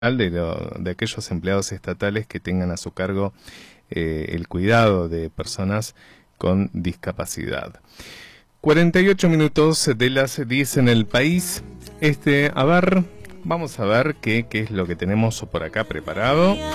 de aquellos empleados estatales que tengan a su cargo el cuidado de personas con discapacidad. 48 minutos de las 10 en el país. Vamos a ver qué es lo que tenemos por acá preparado.